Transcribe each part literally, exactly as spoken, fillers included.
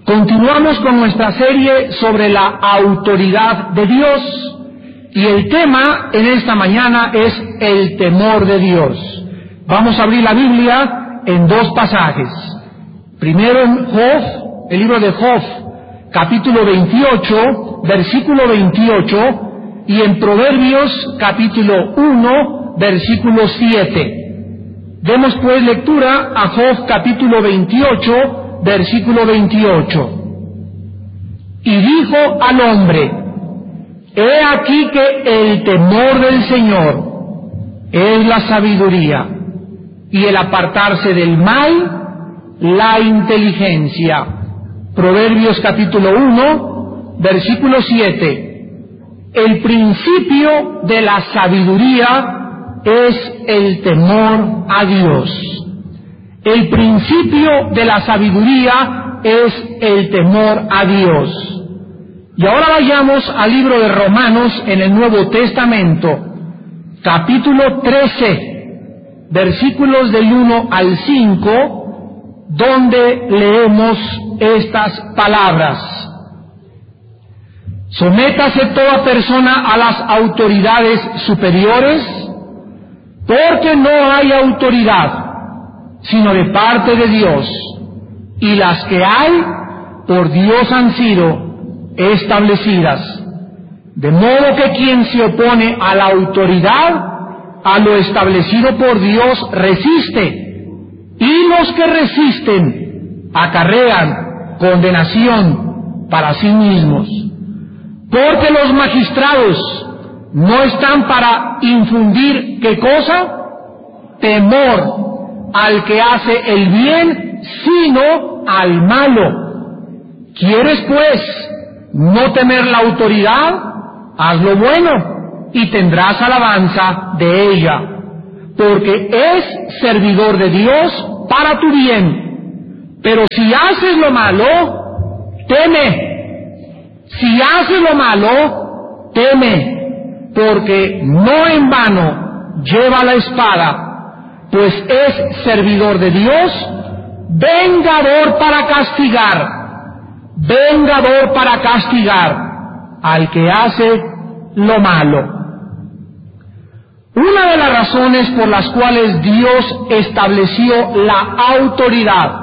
Continuamos con nuestra serie sobre la autoridad de Dios y el tema en esta mañana es el temor de Dios. Vamos a abrir la Biblia en dos pasajes. Primero en Job, el libro de Job, capítulo veintiocho, versículo veintiocho, y en Proverbios, capítulo uno, versículo siete. Demos pues lectura a Job, capítulo veintiocho, versículo veintiocho. Y dijo al hombre: he aquí que el temor del Señor es la sabiduría, y el apartarse del mal, la inteligencia. Proverbios capítulo uno, versículo siete. El principio de la sabiduría es el temor a Dios. El principio de la sabiduría es el temor a Dios. Y ahora vayamos al libro de Romanos en el Nuevo Testamento, capítulo trece, versículos del uno al cinco, donde leemos estas palabras: sométase toda persona a las autoridades superiores, porque no hay autoridad sino de parte de Dios, y las que hay por Dios han sido establecidas. De modo que quien se opone a la autoridad, a lo establecido por Dios, resiste, y los que resisten acarrean condenación para sí mismos. Porque los magistrados no están para infundir, ¿qué cosa? Temor al que hace el bien, sino al malo. ¿Quieres pues no temer la autoridad? Haz lo bueno y tendrás alabanza de ella, porque es servidor de Dios para tu bien. Pero si haces lo malo, teme. Si haces lo malo, teme, porque no en vano lleva la espada, pues es servidor de Dios, vengador para castigar, vengador para castigar al que hace lo malo. Una de las razones por las cuales Dios estableció la autoridad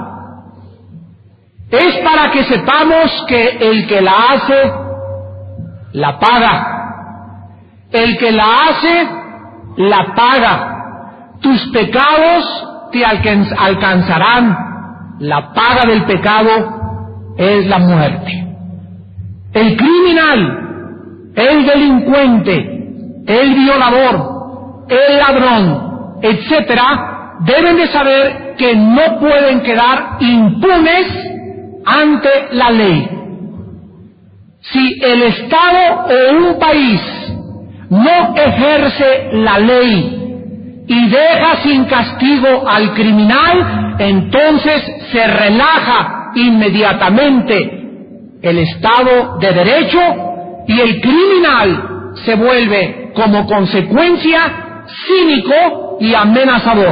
es para que sepamos que el que la hace, la paga. El que la hace, la paga. Tus pecados te alcanz- alcanzarán. La paga del pecado es la muerte. El criminal, el delincuente, el violador, el ladrón, etcétera, deben de saber que no pueden quedar impunes ante la ley. Si el Estado o un país no ejerce la ley y deja sin castigo al criminal, entonces se relaja inmediatamente el Estado de Derecho y el criminal se vuelve, como consecuencia, cínico y amenazador.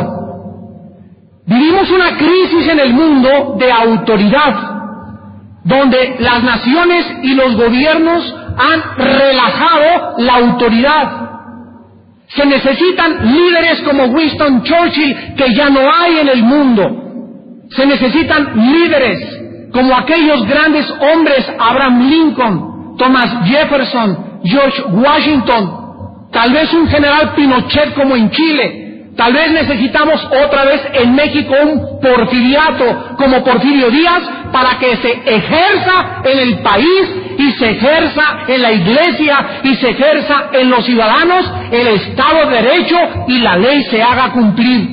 Vivimos una crisis en el mundo de autoridad, donde las naciones y los gobiernos han relajado la autoridad. Se necesitan líderes como Winston Churchill, que ya no hay en el mundo. Se necesitan líderes como aquellos grandes hombres: Abraham Lincoln, Thomas Jefferson, George Washington, tal vez un general Pinochet como en Chile. Tal vez necesitamos otra vez en México un porfiriato como Porfirio Díaz, para que se ejerza en el país y se ejerza en la iglesia y se ejerza en los ciudadanos el Estado de Derecho y la ley se haga cumplir.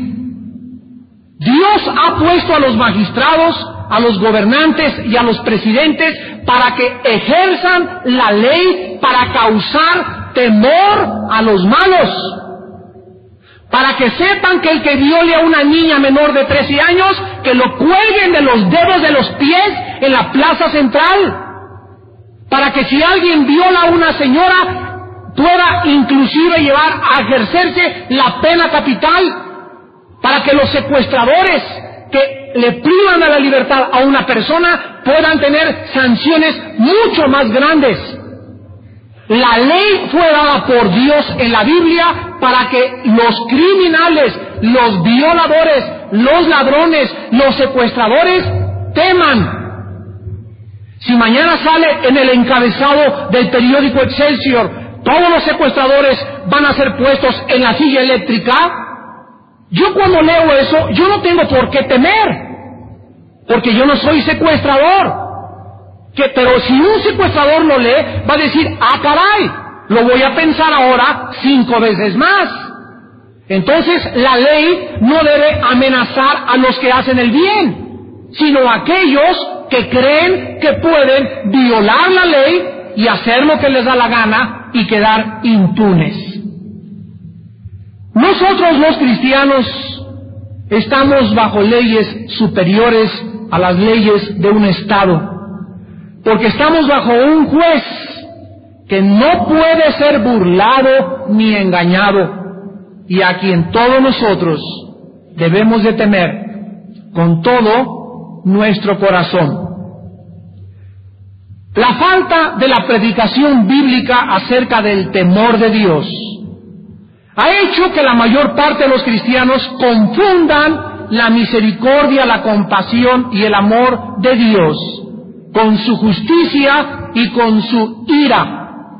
Dios ha puesto a los magistrados, a los gobernantes y a los presidentes para que ejerzan la ley, para causar temor a los malos, para que sepan que el que viole a una niña menor de trece años, que lo cuelguen de los dedos de los pies en la plaza central, para que si alguien viola a una señora, pueda inclusive llevar a ejercerse la pena capital, para que los secuestradores que le privan de la libertad a una persona puedan tener sanciones mucho más grandes. La ley fue dada por Dios en la Biblia para que los criminales, los violadores, los ladrones, los secuestradores teman. Si mañana sale en el encabezado del periódico Excelsior, todos los secuestradores van a ser puestos en la silla eléctrica, yo cuando leo eso, yo no tengo por qué temer, porque yo no soy secuestrador. Que, pero si un secuestrador lo lee, va a decir, ah, caray, lo voy a pensar ahora cinco veces más. Entonces, la ley no debe amenazar a los que hacen el bien, sino a aquellos que creen que pueden violar la ley y hacer lo que les da la gana y quedar impunes. Nosotros los cristianos estamos bajo leyes superiores a las leyes de un Estado, porque estamos bajo un juez que no puede ser burlado ni engañado, y a quien todos nosotros debemos de temer con todo nuestro corazón. La falta de la predicación bíblica acerca del temor de Dios ha hecho que la mayor parte de los cristianos confundan la misericordia, la compasión y el amor de Dios con su justicia y con su ira.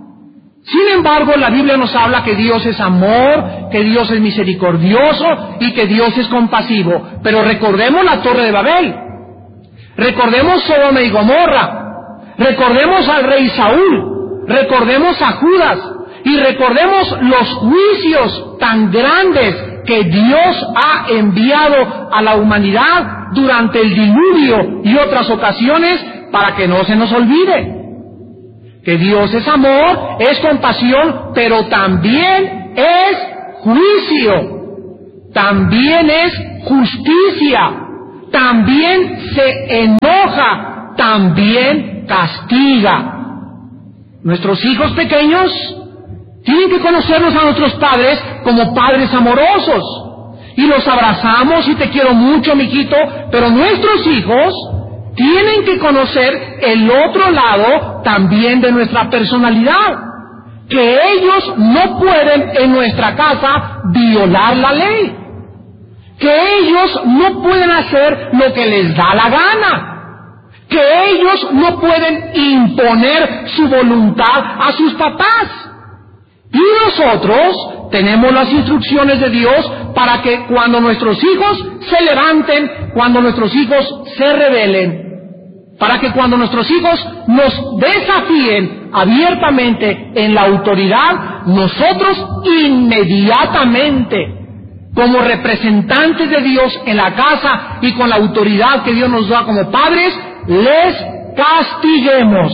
Sin embargo, la Biblia nos habla que Dios es amor, que Dios es misericordioso y que Dios es compasivo. Pero recordemos la Torre de Babel, recordemos Sodoma y Gomorra, recordemos al rey Saúl, recordemos a Judas y recordemos los juicios tan grandes que Dios ha enviado a la humanidad durante el diluvio y otras ocasiones, para que no se nos olvide que Dios es amor, es compasión, pero también es juicio, también es justicia, también se enoja, también castiga. Nuestros hijos pequeños tienen que conocernos a nuestros padres como padres amorosos, y los abrazamos y te quiero mucho, mijito, pero nuestros hijos tienen que conocer el otro lado también de nuestra personalidad, que ellos no pueden en nuestra casa violar la ley, que ellos no pueden hacer lo que les da la gana, que ellos no pueden imponer su voluntad a sus papás. Y nosotros tenemos las instrucciones de Dios para que cuando nuestros hijos se levanten, cuando nuestros hijos se rebelen, para que cuando nuestros hijos nos desafíen abiertamente en la autoridad, nosotros inmediatamente, como representantes de Dios en la casa y con la autoridad que Dios nos da como padres, les castiguemos.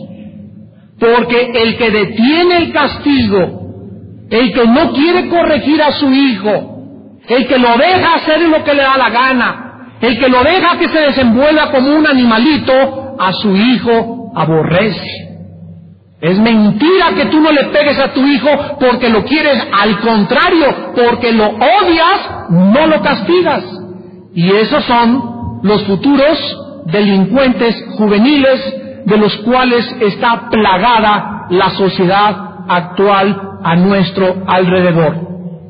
Porque el que detiene el castigo, el que no quiere corregir a su hijo, el que lo deja hacer lo que le da la gana, el que lo deja que se desenvuelva como un animalito, a su hijo aborrece. Es mentira que tú no le pegues a tu hijo porque lo quieres, al contrario, porque lo odias, no lo castigas. Y esos son los futuros delincuentes juveniles de los cuales está plagada la sociedad actual a nuestro alrededor.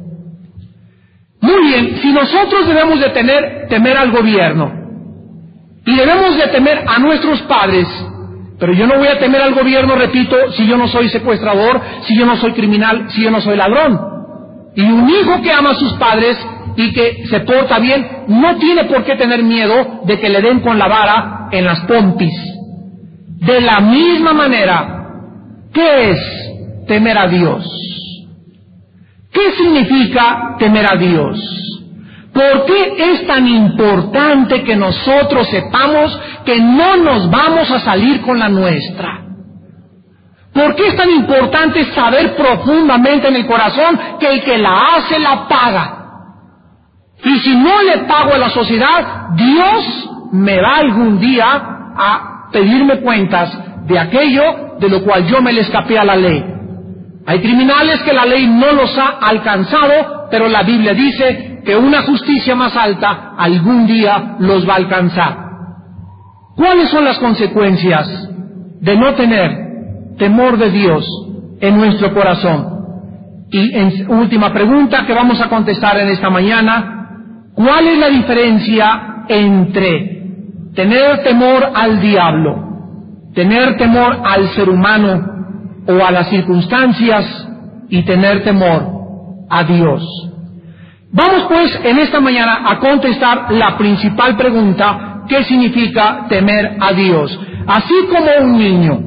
Muy bien, si nosotros debemos de tener, temer al gobierno y debemos de temer a nuestros padres, pero yo no voy a temer al gobierno, repito, si yo no soy secuestrador, si yo no soy criminal, si yo no soy ladrón. Y un hijo que ama a sus padres y que se porta bien, no tiene por qué tener miedo de que le den con la vara en las pompis. De la misma manera, ¿qué es temer a Dios? ¿Qué significa temer a Dios? ¿Por qué es tan importante que nosotros sepamos que no nos vamos a salir con la nuestra? ¿Por qué es tan importante saber profundamente en el corazón que el que la hace la paga? Y si no le pago a la sociedad, Dios me va algún día a pedirme cuentas de aquello de lo cual yo me le escapé a la ley. Hay criminales que la ley no los ha alcanzado, pero la Biblia dice que una justicia más alta algún día los va a alcanzar. ¿Cuáles son las consecuencias de no tener temor de Dios en nuestro corazón? Y en última pregunta que vamos a contestar en esta mañana, ¿cuál es la diferencia entre tener temor al diablo, tener temor al ser humano o a las circunstancias y tener temor a Dios? Vamos pues en esta mañana a contestar la principal pregunta: ¿qué significa temer a Dios? Así como un niño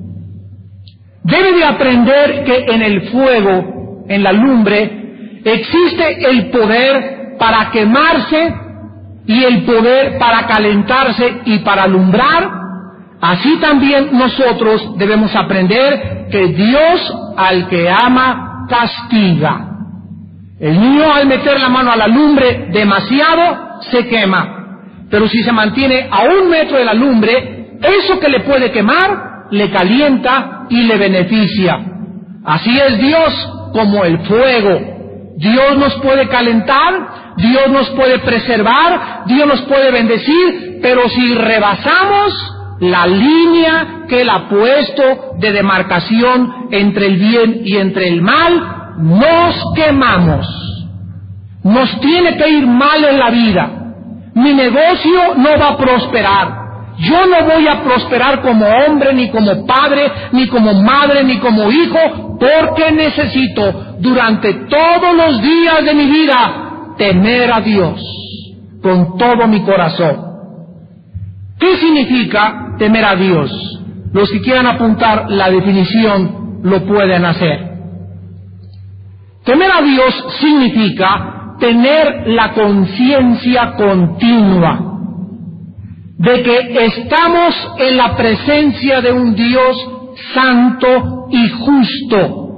debe de aprender que en el fuego, en la lumbre, existe el poder para quemarse y el poder para calentarse y para alumbrar, así también nosotros debemos aprender que Dios al que ama castiga. El niño, al meter la mano a la lumbre demasiado, se quema, pero si se mantiene a un metro de la lumbre, eso que le puede quemar le calienta y le beneficia. Así es Dios como el fuego. Dios nos puede calentar, Dios nos puede preservar, Dios nos puede bendecir, pero si rebasamos la línea que Él ha puesto de demarcación entre el bien y entre el mal, nos quemamos. Nos tiene que ir mal en la vida. Mi negocio no va a prosperar. Yo no voy a prosperar como hombre, ni como padre, ni como madre, ni como hijo, porque necesito durante todos los días de mi vida temer a Dios con todo mi corazón. ¿Qué significa temer a Dios? Los que quieran apuntar la definición lo pueden hacer. Temer a Dios significa tener la conciencia continua de que estamos en la presencia de un Dios santo y justo,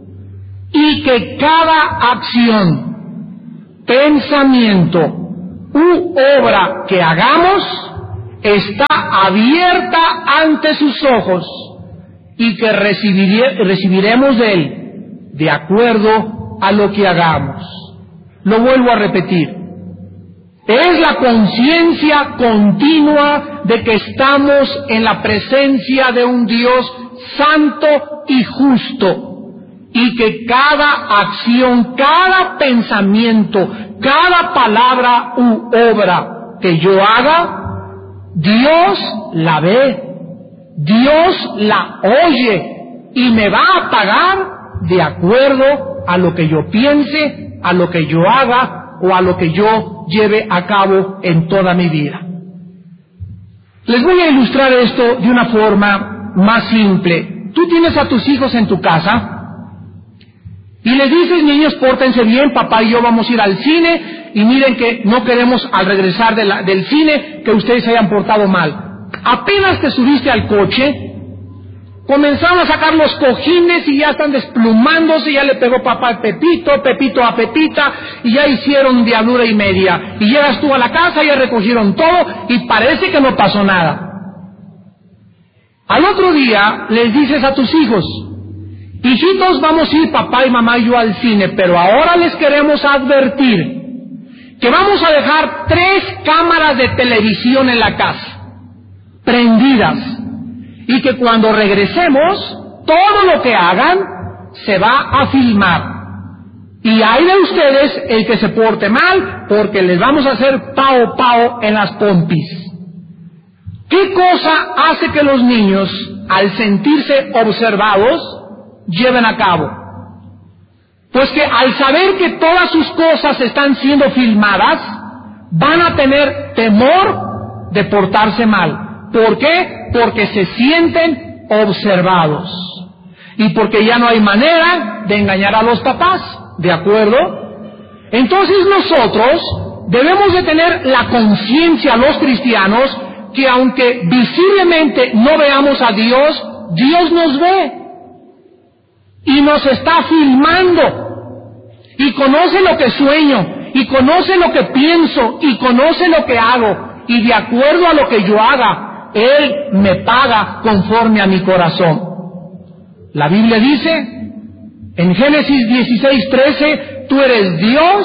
y que cada acción, pensamiento u obra que hagamos está abierta ante sus ojos y que recibire, recibiremos de Él de acuerdo a lo que hagamos. Lo vuelvo a repetir. Es la conciencia continua de que estamos en la presencia de un Dios santo y justo, y que cada acción, cada pensamiento, cada palabra u obra que yo haga, Dios la ve, Dios la oye y me va a pagar de acuerdo a lo que yo piense, a lo que yo haga o a lo que yo lleve a cabo en toda mi vida. Les voy a ilustrar esto de una forma más simple. Tú tienes a tus hijos en tu casa y les dices: niños, pórtense bien, papá y yo vamos a ir al cine, y miren que no queremos al regresar de la, del cine que ustedes se hayan portado mal. Apenas te subiste al coche, comenzaron a sacar los cojines y ya están desplumándose, ya le pegó papá a Pepito, Pepito a Pepita, y ya hicieron diablura y media. Y llegas tú a la casa, ya recogieron todo, y parece que no pasó nada. Al otro día les dices a tus hijos: hijitos, vamos a ir papá y mamá y yo al cine, pero ahora les queremos advertir que vamos a dejar tres cámaras de televisión en la casa, prendidas, y que cuando regresemos, todo lo que hagan se va a filmar. Y hay de ustedes el que se porte mal, porque les vamos a hacer pao pao en las pompis. ¿Qué cosa hace que los niños, al sentirse observados, lleven a cabo? Pues que al saber que todas sus cosas están siendo filmadas, van a tener temor de portarse mal. ¿Por qué? Porque se sienten observados. Y porque ya no hay manera de engañar a los papás, ¿de acuerdo? Entonces nosotros debemos de tener la conciencia, los cristianos, que aunque visiblemente no veamos a Dios, Dios nos ve. Y nos está filmando. Y conoce lo que sueño, y conoce lo que pienso, y conoce lo que hago. Y de acuerdo a lo que yo haga, Él me paga conforme a mi corazón. La Biblia dice, en Génesis dieciséis trece, tú eres Dios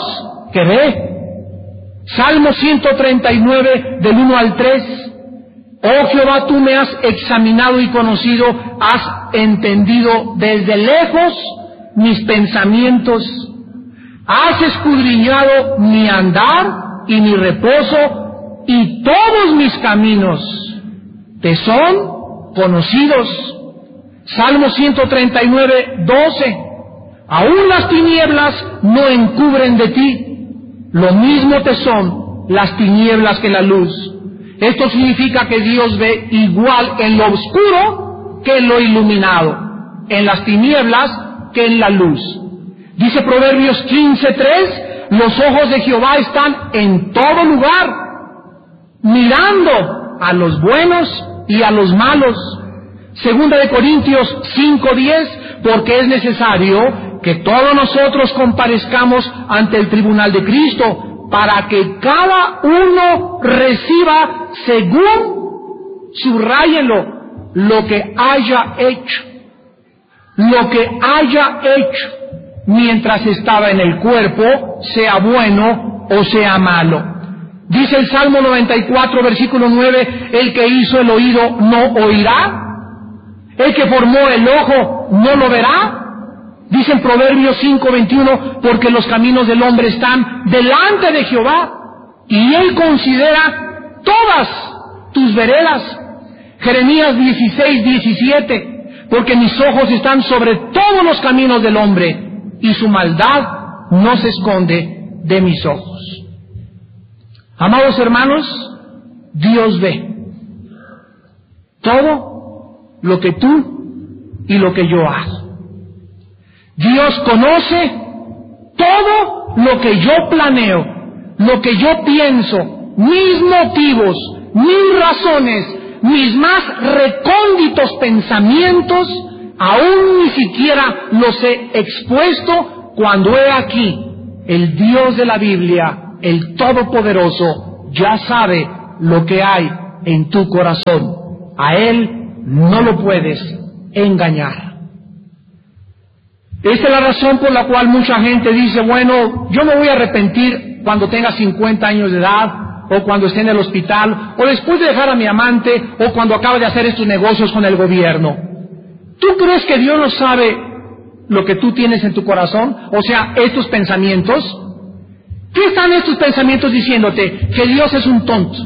que ve. Salmo ciento treinta y nueve, del uno al tres. Oh Jehová, tú me has examinado y conocido, has entendido desde lejos mis pensamientos, has escudriñado mi andar y mi reposo, y todos mis caminos te son conocidos. Salmo ciento treinta y nueve, doce. Aún las tinieblas no encubren de ti, lo mismo te son las tinieblas que la luz. Esto significa que Dios ve igual en lo oscuro que en lo iluminado, en las tinieblas que en la luz. Dice Proverbios quince, tres, los ojos de Jehová están en todo lugar, mirando a los buenos y a los malos. Segunda de Corintios cinco, diez, porque es necesario que todos nosotros comparezcamos ante el tribunal de Cristo, para que cada uno reciba según, subrayenlo, lo que haya hecho, lo que haya hecho mientras estaba en el cuerpo, sea bueno o sea malo. Dice el Salmo noventa y cuatro, versículo nueve, el que hizo el oído no oirá, el que formó el ojo no lo verá. Dice en Proverbios cinco, veintiuno, porque los caminos del hombre están delante de Jehová, y Él considera todas tus veredas. Jeremías dieciséis, diecisiete, porque mis ojos están sobre todos los caminos del hombre, y su maldad no se esconde de mis ojos. Amados hermanos, Dios ve todo lo que tú y lo que yo hago. Dios conoce todo lo que yo planeo, lo que yo pienso, mis motivos, mis razones, mis más recónditos pensamientos, aún ni siquiera los he expuesto cuando he aquí, el Dios de la Biblia, el Todopoderoso, ya sabe lo que hay en tu corazón. A Él no lo puedes engañar. Esta es la razón por la cual mucha gente dice, bueno, yo me voy a arrepentir cuando tenga cincuenta años de edad, o cuando esté en el hospital, o después de dejar a mi amante, o cuando acabe de hacer estos negocios con el gobierno. ¿Tú crees que Dios no sabe lo que tú tienes en tu corazón? O sea, estos pensamientos. ¿Qué están estos pensamientos diciéndote? Que Dios es un tonto,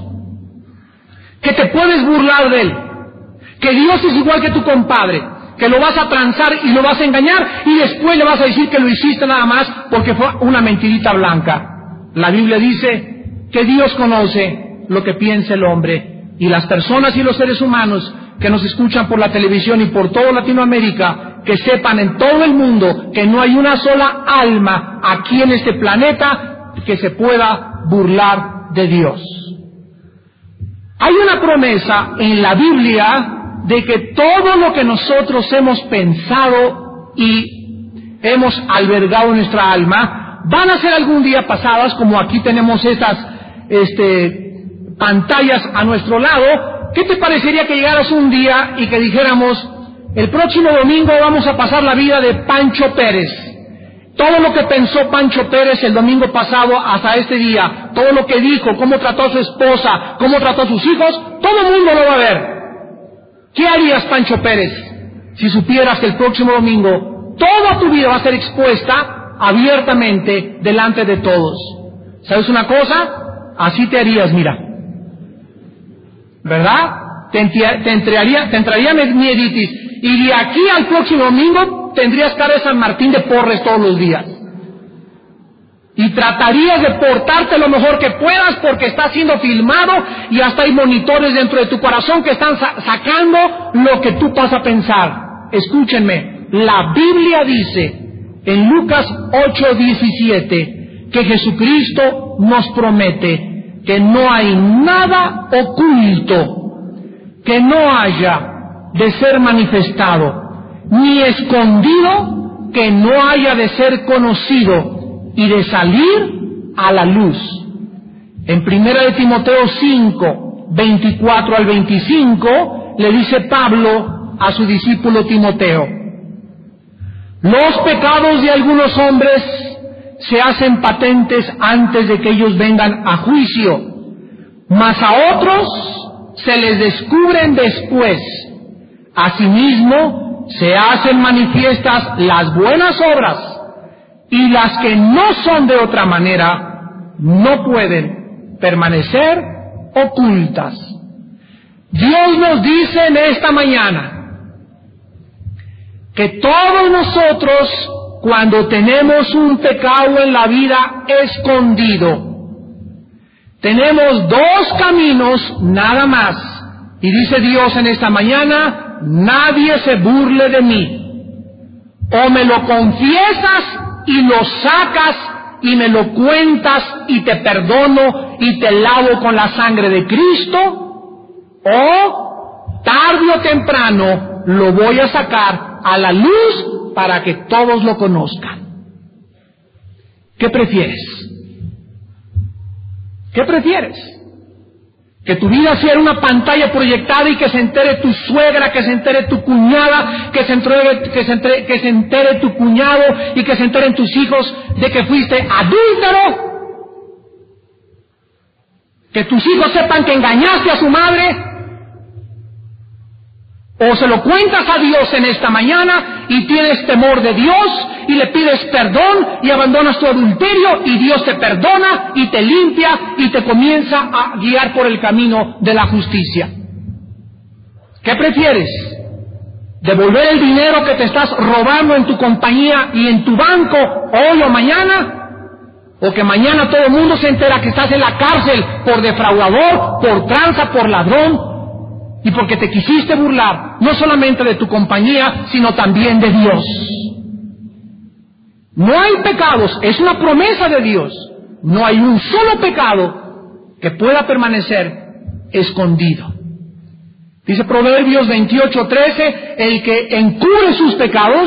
que te puedes burlar de Él, que Dios es igual que tu compadre, que lo vas a transar y lo vas a engañar, y después le vas a decir que lo hiciste nada más porque fue una mentirita blanca. La Biblia dice que Dios conoce lo que piensa el hombre, y las personas y los seres humanos que nos escuchan por la televisión y por toda Latinoamérica, que sepan en todo el mundo que no hay una sola alma aquí en este planeta que se pueda burlar de Dios. Hay una promesa en la Biblia de que todo lo que nosotros hemos pensado y hemos albergado en nuestra alma van a ser algún día pasadas, como aquí tenemos estas este, pantallas a nuestro lado. ¿Qué te parecería que llegaras un día y que dijéramos, el próximo domingo vamos a pasar la vida de Pancho Pérez? Todo lo que pensó Pancho Pérez el domingo pasado hasta este día, todo lo que dijo, cómo trató a su esposa, cómo trató a sus hijos, todo el mundo lo va a ver. ¿Qué harías, Pancho Pérez, si supieras que el próximo domingo toda tu vida va a ser expuesta abiertamente delante de todos? ¿Sabes una cosa? Así te harías, mira. ¿Verdad? Te, te, entraría, te entraría mieditis. Y de aquí al próximo domingo tendrías cara de San Martín de Porres todos los días. Y tratarías de portarte lo mejor que puedas porque está siendo filmado y hasta hay monitores dentro de tu corazón que están sa- sacando lo que tú vas a pensar. Escúchenme, la Biblia dice en Lucas ocho diecisiete que Jesucristo nos promete que no hay nada oculto que no haya de ser manifestado, ni escondido que no haya de ser conocido y de salir a la luz. En primera de Timoteo cinco, veinticuatro al veinticinco, le dice Pablo a su discípulo Timoteo: los pecados de algunos hombres se hacen patentes antes de que ellos vengan a juicio, mas a otros se les descubren después. Asimismo, se hacen manifiestas las buenas obras, y las que no son de otra manera no pueden permanecer ocultas. Dios nos dice en esta mañana que todos nosotros, cuando tenemos un pecado en la vida escondido, tenemos dos caminos nada más. Y dice Dios en esta mañana: nadie se burle de mí. O me lo confiesas y lo sacas y me lo cuentas y te perdono y te lavo con la sangre de Cristo, o tarde o temprano lo voy a sacar a la luz para que todos lo conozcan. ¿Qué prefieres? ¿Qué prefieres? Que tu vida sea una pantalla proyectada y que se entere tu suegra, que se entere tu cuñada, que se entere, que se entere, que se entere tu cuñado y que se enteren tus hijos de que fuiste adúltero. Que tus hijos sepan que engañaste a su madre. O se lo cuentas a Dios en esta mañana y tienes temor de Dios y le pides perdón y abandonas tu adulterio y Dios te perdona y te limpia y te comienza a guiar por el camino de la justicia. ¿Qué prefieres? ¿Devolver el dinero que te estás robando en tu compañía y en tu banco hoy o mañana? ¿O que mañana todo el mundo se entera que estás en la cárcel por defraudador, por tranza, por ladrón? Y porque te quisiste burlar, no solamente de tu compañía, sino también de Dios. No hay pecados, es una promesa de Dios. No hay un solo pecado que pueda permanecer escondido. Dice Proverbios veintiocho trece, el que encubre sus pecados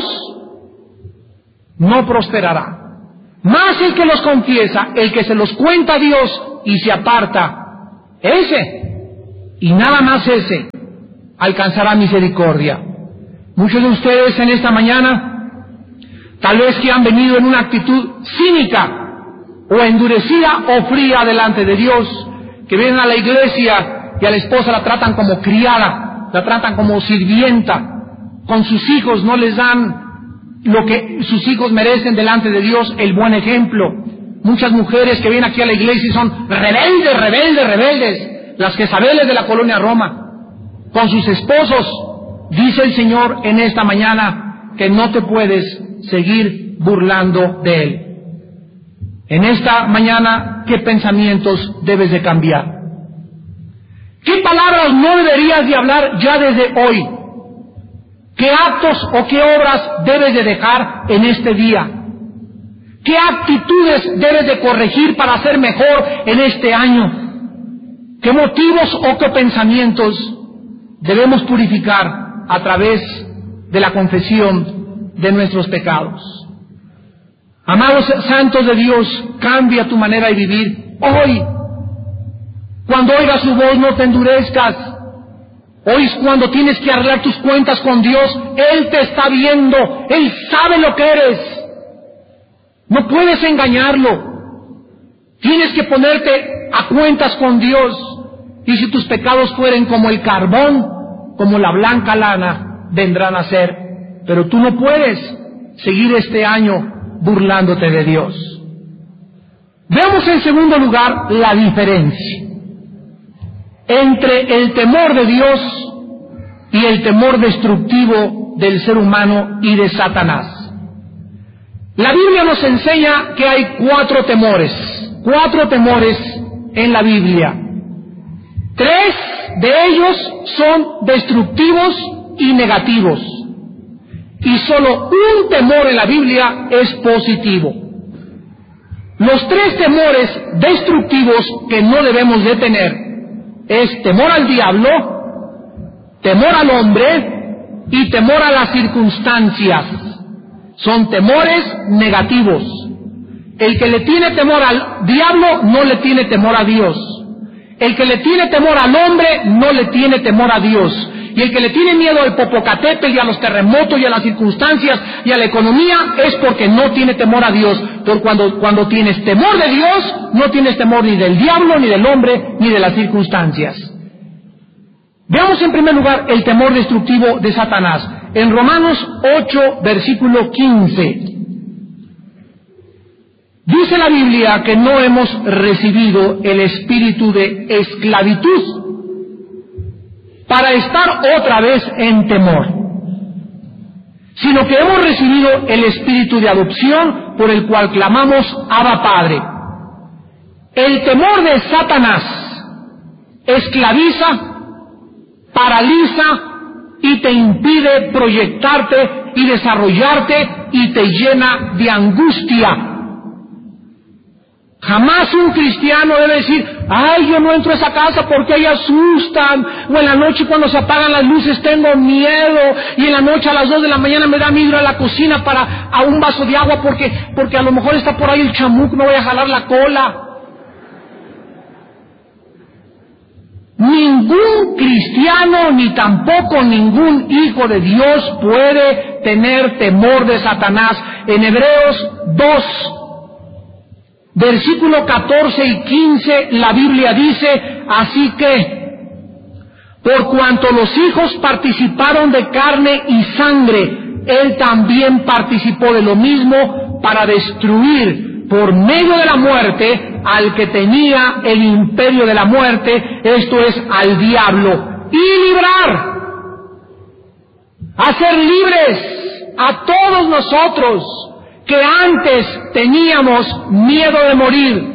no prosperará. Más el que los confiesa, el que se los cuenta a Dios y se aparta, ese, y nada más ese, alcanzará misericordia. Muchos de ustedes en esta mañana, tal vez que han venido en una actitud cínica, o endurecida o fría delante de Dios, que vienen a la iglesia y a la esposa la tratan como criada, la tratan como sirvienta, con sus hijos no les dan lo que sus hijos merecen delante de Dios, el buen ejemplo. Muchas mujeres que vienen aquí a la iglesia y son rebeldes, rebeldes, rebeldes, las Jezabeles de la colonia Roma, con sus esposos. Dice el Señor en esta mañana que no te puedes seguir burlando de Él. En esta mañana, ¿qué pensamientos debes de cambiar? ¿Qué palabras no deberías de hablar ya desde hoy? ¿Qué actos o qué obras debes de dejar en este día? ¿Qué actitudes debes de corregir para ser mejor en este año? ¿Qué motivos o qué pensamientos debemos purificar a través de la confesión de nuestros pecados? Amados santos de Dios, cambia tu manera de vivir hoy. Cuando oigas su voz, no te endurezcas. Hoy es cuando tienes que arreglar tus cuentas con Dios. Él te está viendo, Él sabe lo que eres. No puedes engañarlo. Tienes que ponerte a cuentas con Dios. Y si tus pecados fueren como el carbón, como la blanca lana, vendrán a ser. Pero tú no puedes seguir este año burlándote de Dios. Veamos en segundo lugar la diferencia entre el temor de Dios y el temor destructivo del ser humano y de Satanás. La Biblia nos enseña que hay cuatro temores, cuatro temores en la Biblia. Tres de ellos son destructivos y negativos, y solo un temor en la Biblia es positivo. Los tres temores destructivos que no debemos de tener es temor al diablo, temor al hombre y temor a las circunstancias. Son temores negativos. El que le tiene temor al diablo no le tiene temor a Dios. El que le tiene temor al hombre no le tiene temor a Dios. Y el que le tiene miedo al Popocatépetl y a los terremotos y a las circunstancias y a la economía es porque no tiene temor a Dios. Porque cuando, cuando tienes temor de Dios, no tienes temor ni del diablo, ni del hombre, ni de las circunstancias. Veamos en primer lugar el temor destructivo de Satanás. En Romanos ocho, versículo quince. Dice la Biblia que no hemos recibido el espíritu de esclavitud para estar otra vez en temor, sino que hemos recibido el espíritu de adopción por el cual clamamos Abba Padre. El temor de Satanás esclaviza, paraliza y te impide proyectarte y desarrollarte y te llena de angustia. Jamás un cristiano debe decir, ay, yo no entro a esa casa porque ahí asustan, o en la noche cuando se apagan las luces tengo miedo, y en la noche a las dos de la mañana me da miedo ir a la cocina para a un vaso de agua porque, porque a lo mejor está por ahí el chamuc, no voy a jalar la cola. Ningún cristiano, ni tampoco ningún hijo de Dios puede tener temor de Satanás. En Hebreos dos, versículo catorce y quince, la Biblia dice, así que, por cuanto los hijos participaron de carne y sangre, él también participó de lo mismo para destruir por medio de la muerte al que tenía el imperio de la muerte, esto es, al diablo, y librar, hacer libres a todos nosotros que antes teníamos miedo de morir.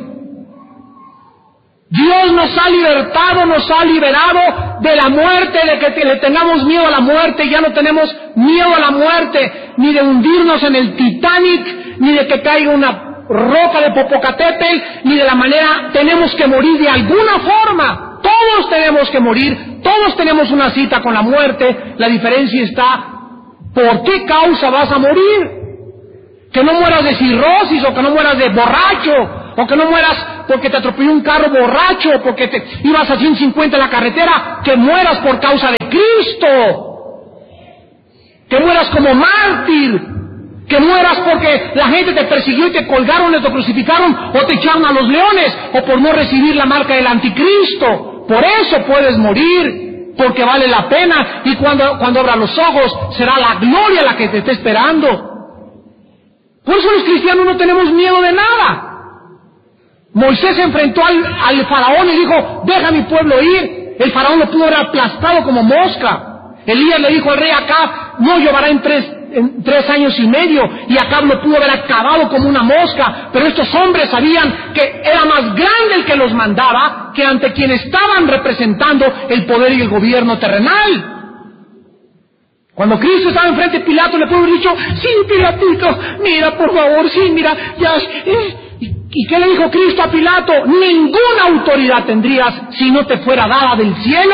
Dios nos ha libertado, nos ha liberado de la muerte, de que le tengamos miedo a la muerte. Ya no tenemos miedo a la muerte, ni de hundirnos en el Titanic, ni de que caiga una roca de Popocatépetl, ni de la manera tenemos que morir de alguna forma. Todos tenemos que morir, todos tenemos una cita con la muerte. La diferencia está, ¿por qué causa vas a morir? Que no mueras de cirrosis, o que no mueras de borracho, o que no mueras porque te atropelló un carro borracho, o porque te ibas a ciento cincuenta en la carretera, que mueras por causa de Cristo, que mueras como mártir, que mueras porque la gente te persiguió y te colgaron, te crucificaron, o te echaron a los leones, o por no recibir la marca del anticristo. Por eso puedes morir, porque vale la pena, y cuando, cuando abras los ojos será la gloria la que te esté esperando. Por eso los cristianos no tenemos miedo de nada. Moisés se enfrentó al, al faraón y dijo, deja a mi pueblo ir. El faraón lo pudo haber aplastado como mosca. Elías le dijo al rey Acab, no lloverá en tres, en tres años y medio, y Acab lo pudo haber acabado como una mosca. Pero estos hombres sabían que era más grande el que los mandaba que ante quien estaban representando el poder y el gobierno terrenal. Cuando Cristo estaba enfrente de Pilato, le pudo haber dicho, sí, Pilatito, mira, por favor, sí, mira, ya. Eh. ¿Y, ¿Y qué le dijo Cristo a Pilato? Ninguna autoridad tendrías si no te fuera dada del cielo.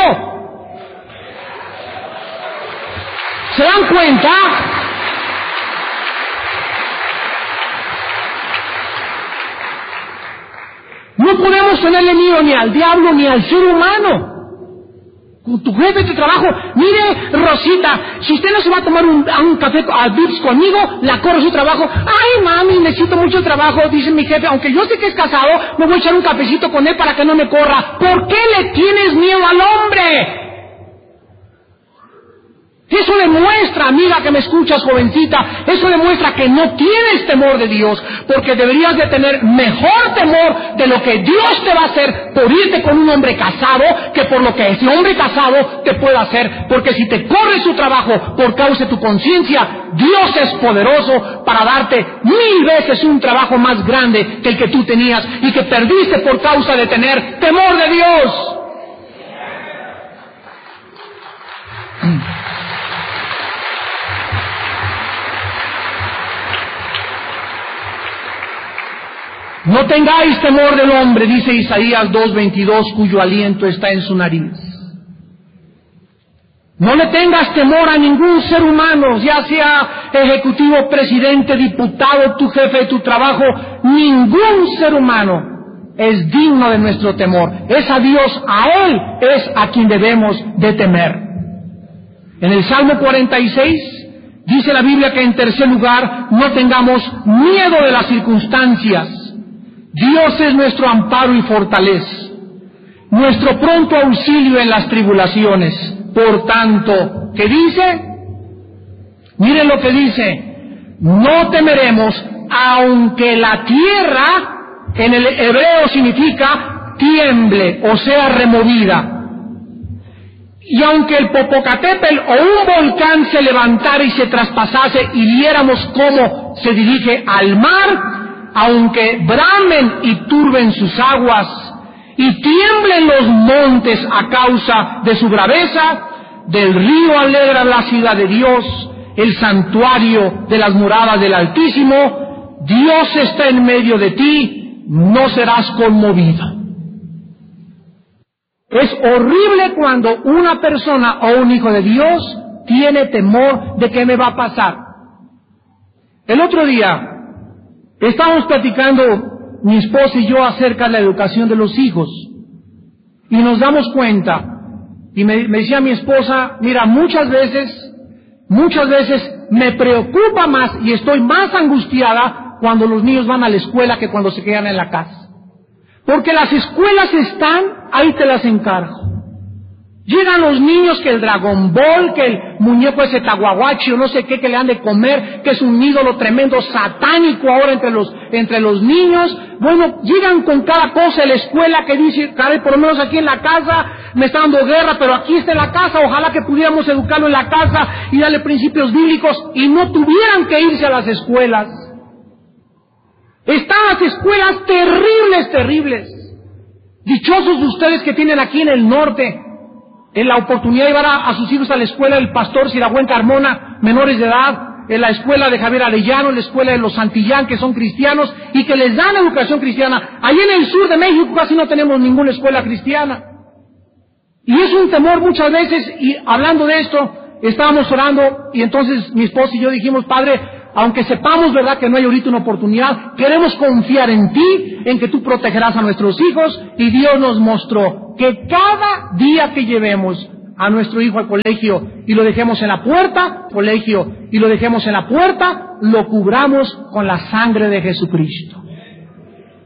¿Se dan cuenta? No podemos tenerle miedo ni al diablo ni al ser humano. Tu jefe de trabajo, mire, Rosita, si usted no se va a tomar un, a un café a Vips conmigo, la corro su trabajo. Ay, mami, necesito mucho trabajo, dice mi jefe, aunque yo sé que es casado, me voy a echar un cafecito con él para que no me corra. ¿Por qué le tienes miedo al hombre? Eso demuestra, amiga que me escuchas, jovencita, eso demuestra que no tienes temor de Dios, porque deberías de tener mejor temor de lo que Dios te va a hacer por irte con un hombre casado, que por lo que ese hombre casado te pueda hacer, porque si te corre su trabajo por causa de tu conciencia, Dios es poderoso para darte mil veces un trabajo más grande que el que tú tenías y que perdiste por causa de tener temor de Dios. No tengáis temor del hombre, dice Isaías dos veintidós, cuyo aliento está en su nariz. No le tengas temor a ningún ser humano, ya sea ejecutivo, presidente, diputado, tu jefe de tu trabajo. Ningún ser humano es digno de nuestro temor. Es a Dios, a Él es a quien debemos de temer. En el Salmo cuarenta y seis dice la Biblia que en tercer lugar no tengamos miedo de las circunstancias. Dios es nuestro amparo y fortaleza, nuestro pronto auxilio en las tribulaciones. Por tanto, ¿qué dice? Miren lo que dice: no temeremos, aunque la tierra, en el hebreo significa tiemble, o sea, removida. Y aunque el Popocatépetl o un volcán se levantara y se traspasase y viéramos cómo se dirige al mar, aunque bramen y turben sus aguas y tiemblen los montes a causa de su braveza, del río alegra la ciudad de Dios, el santuario de las moradas del Altísimo. Dios está en medio de ti, no serás conmovido. Es horrible cuando una persona o un hijo de Dios tiene temor de qué me va a pasar. El otro día estábamos platicando mi esposa y yo acerca de la educación de los hijos y nos damos cuenta, y me, me decía mi esposa, mira, muchas veces, muchas veces me preocupa más y estoy más angustiada cuando los niños van a la escuela que cuando se quedan en la casa. Porque las escuelas están, ahí te las encargo. Llegan los niños que el Dragon Ball, que el muñeco ese Tahuahuachi o no sé qué que le han de comer, que es un ídolo tremendo satánico ahora entre los, entre los niños. Bueno, llegan con cada cosa en la escuela que dice, caray, por lo menos aquí en la casa me está dando guerra, pero aquí está en la casa, ojalá que pudiéramos educarlo en la casa y darle principios bíblicos y no tuvieran que irse a las escuelas. Están las escuelas terribles, terribles. Dichosos ustedes que tienen aquí en el norte en la oportunidad de llevar a, a sus hijos a la escuela del Pastor Siragüen Carmona, menores de edad, en la escuela de Javier Arellano, en la escuela de los Santillán, que son cristianos, y que les dan educación cristiana. Allí en el sur de México casi no tenemos ninguna escuela cristiana. Y es un temor muchas veces, y hablando de esto, estábamos orando, y entonces mi esposa y yo dijimos, Padre, aunque sepamos, verdad, que no hay ahorita una oportunidad, queremos confiar en ti, en que tú protegerás a nuestros hijos, y Dios nos mostró que cada día que llevemos a nuestro hijo al colegio y lo dejemos en la puerta, colegio, y lo dejemos en la puerta, lo cubramos con la sangre de Jesucristo.